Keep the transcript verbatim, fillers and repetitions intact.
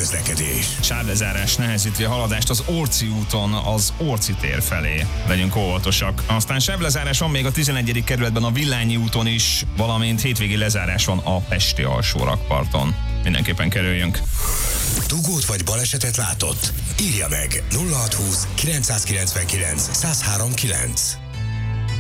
közlekedés. Sávlezárás nehezíti a haladást az Orci úton az Orci tér felé. Legyünk óvatosak. Aztán sávlezárás van még a tizenegyedik kerületben a Villányi úton is, valamint hétvégi lezárás van a Pesti alsórakparton. Mindenképpen kerüljünk. Dugót vagy balesetet látott? Írja meg nulla hatszázhúsz kilencszázkilencvenkilenc százhárom kilenc.